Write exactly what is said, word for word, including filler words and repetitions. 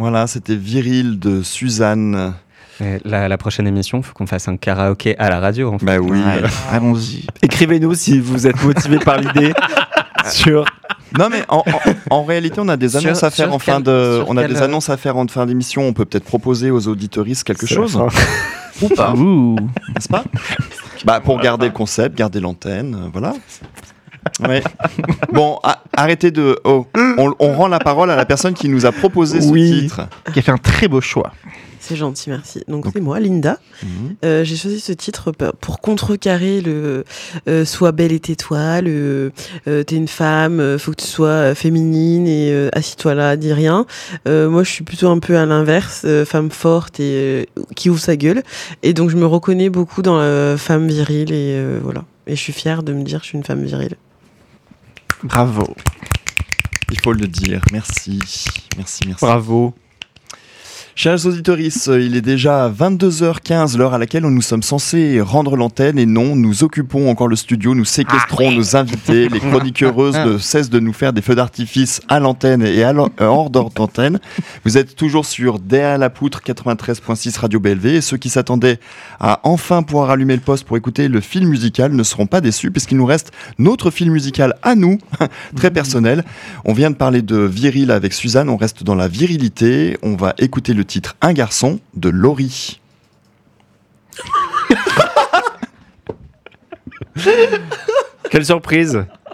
Voilà, c'était Viril de Suzanne. La, la prochaine émission, il faut qu'on fasse un karaoké à la radio. En fait. Bah oui, ouais, allons-y. Écrivez-nous si vous êtes motivé par l'idée sur. Non mais en, en, en réalité, on a des annonces Sur- à faire sur en fin quel- de, sur on a quel, des euh, annonces à faire en fin d'émission. On peut peut-être proposer aux auditeuristes quelque C'est chose, la fin. ou pas, Ouh. n'est-ce pas? Bah pour garder le concept, garder l'antenne, euh, voilà. Ouais. Bon, a- arrêtez de. Oh, on, on rend la parole à la personne qui nous a proposé ce Oui. titre. Qui a fait un très beau choix. C'est gentil, merci. Donc, Donc- c'est moi, Linda. Mhm. Euh, j'ai choisi ce titre p- pour contrecarrer le euh, sois belle et tais-toi, le euh, t'es une femme, euh, faut que tu sois euh, féminine et euh, assis-toi là, dis rien. Euh, moi, je suis plutôt un peu à l'inverse, euh, femme forte et euh, qui ouvre sa gueule. Et donc, je me reconnais beaucoup dans la femme virile et euh, voilà. Et je suis fière de me dire que je suis une femme virile. Bravo. Il faut le dire. Merci, merci, merci. Bravo. Chers auditeurs, il est déjà vingt-deux heures quinze, l'heure à laquelle nous sommes censés rendre l'antenne. Et non, nous occupons encore le studio, nous séquestrons nos invités. Les chroniqueuses ne cessent de nous faire des feux d'artifice à l'antenne et à l'en- euh, hors d'antenne. Vous êtes toujours sur D A la poutre quatre-vingt-treize virgule six Radio B L V. Et ceux qui s'attendaient à enfin pouvoir allumer le poste pour écouter le film musical ne seront pas déçus, puisqu'il nous reste notre film musical à nous, très personnel. On vient de parler de viril avec Suzanne, on reste dans la virilité. On va écouter le titre Un garçon de Laurie. Quelle surprise.